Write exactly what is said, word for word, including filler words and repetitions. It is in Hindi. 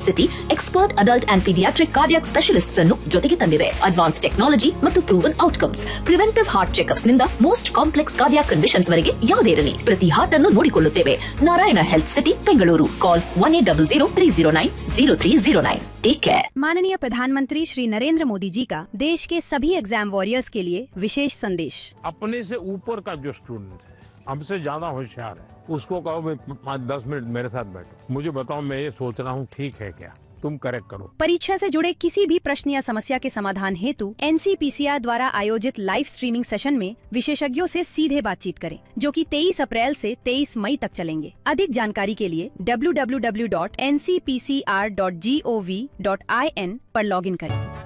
City expert adult and paediatric cardiac specialists ಅನ್ನು ಜೊತೆಗೆ ತಂದಿದೆ. ಅಡ್ವಾನ್ಸ್ ಟೆಕ್ನಾಲಜಿ ಮತ್ತು proven outcomes, preventive heart checkups ನಿಂದ ಮೋಸ್ಟ್ ಕಾಂಪ್ಲೆಕ್ಸ್ ಕಾರ್ಡಿಯಾಕ್ ಕಂಡೀಷನ್ಸ್ ವರೆಗೆ ಯಾವುದೇ ಇರಲಿ ಪ್ರತಿ ಹಾರ್ಟ್ ಅನ್ನು ನೋಡಿಕೊಳ್ಳುತ್ತೇವೆ. Narayana health city Bengaluru. ಕಾಲ್ one eight double zero three zero nine zero three zero nine. Take care. माननीय प्रधानमंत्री श्री नरेंद्र मोदी जी का देश के सभी एग्जाम वॉरियर्स के लिए विशेष संदेश। अपने से ऊपर का जो स्टूडेंट है, हमसे ज्यादा होशियार है, उसको कहो भाई पाँच दस मिनट मेरे साथ बैठो, मुझे बताओ मैं ये सोच रहा हूँ ठीक है क्या, तुम करेक्ट करो। परीक्षा से जुड़े किसी भी प्रश्न या समस्या के समाधान हेतु N C P C R द्वारा आयोजित लाइव स्ट्रीमिंग सेशन में विशेषज्ञों से सीधे बातचीत करें, जो कि तेईस अप्रैल से तेईस मई तक चलेंगे। अधिक जानकारी के लिए W W W dot N C P C R dot G O V dot I N पर लॉगिन करें।